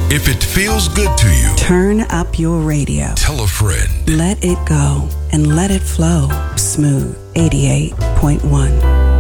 If it feels good to you, turn up your radio. Tell a friend. Let it go and let it flow. Smooth 88.1.